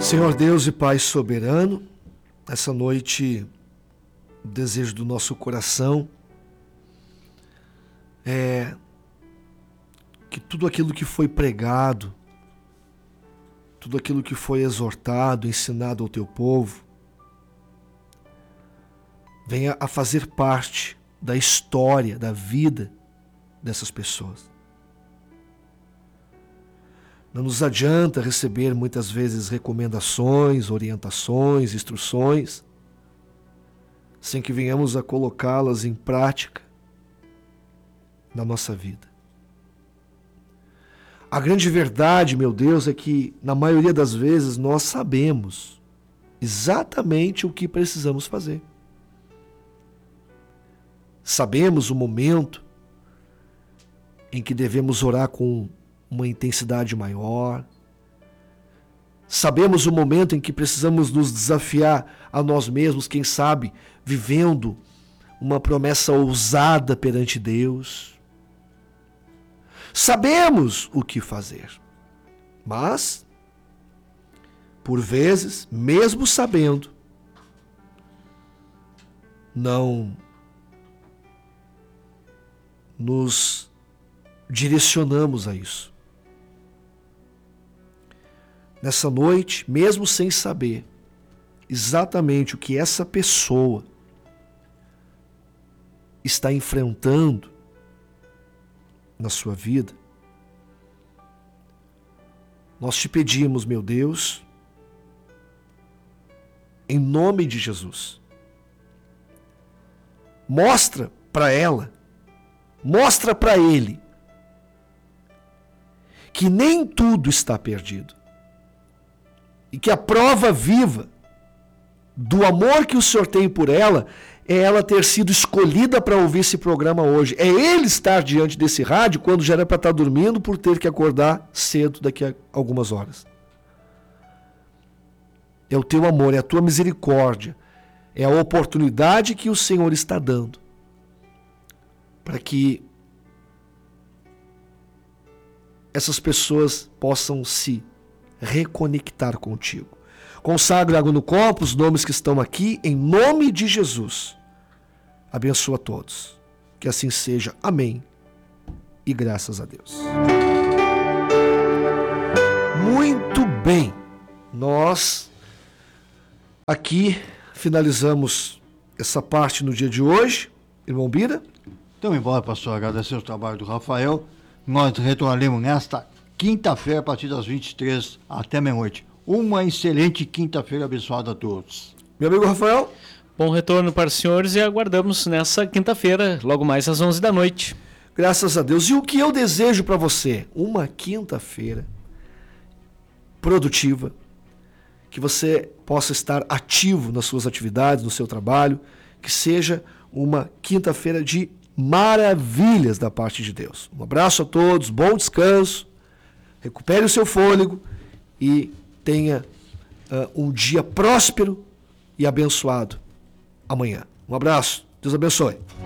Senhor Deus e Pai soberano, essa noite o desejo do nosso coração é que tudo aquilo que foi pregado, tudo aquilo que foi exortado, ensinado ao teu povo, venha a fazer parte da história, da vida dessas pessoas. Não nos adianta receber muitas vezes recomendações, orientações, instruções, sem que venhamos a colocá-las em prática na nossa vida. A grande verdade, meu Deus, é que na maioria das vezes nós sabemos exatamente o que precisamos fazer. Sabemos o momento em que devemos orar com uma intensidade maior. Sabemos o momento em que precisamos nos desafiar a nós mesmos, quem sabe, vivendo uma promessa ousada perante Deus. Sabemos o que fazer, mas, por vezes, mesmo sabendo, não nos direcionamos a isso. Nessa noite, mesmo sem saber exatamente o que essa pessoa está enfrentando na sua vida, nós te pedimos, meu Deus, em nome de Jesus, mostra para ela, mostra para ele, que nem tudo está perdido. E que a prova viva do amor que o Senhor tem por ela é ela ter sido escolhida para ouvir esse programa hoje. É ele estar diante desse rádio quando já era para estar dormindo por ter que acordar cedo daqui a algumas horas. É o teu amor, é a tua misericórdia, é a oportunidade que o Senhor está dando para que essas pessoas possam se reconectar contigo. Consagro água no copo, os nomes que estão aqui, em nome de Jesus. Abençoa a todos. Que assim seja. Amém. E graças a Deus. Muito bem. Nós aqui finalizamos essa parte no dia de hoje. Irmão Bira. Então, embora, pastor, agradecer o trabalho do Rafael. Nós retornaremos nesta quinta-feira, a partir das 23 até meia-noite. Uma excelente quinta-feira abençoada a todos. Meu amigo Rafael. Bom retorno para os senhores e aguardamos nessa quinta-feira, logo mais às 11 da noite. Graças a Deus. E o que eu desejo para você? Uma quinta-feira produtiva, que você possa estar ativo nas suas atividades, no seu trabalho, que seja uma quinta-feira de maravilhas da parte de Deus. Um abraço a todos, bom descanso, recupere o seu fôlego e tenha um dia próspero e abençoado amanhã. Um abraço, Deus abençoe.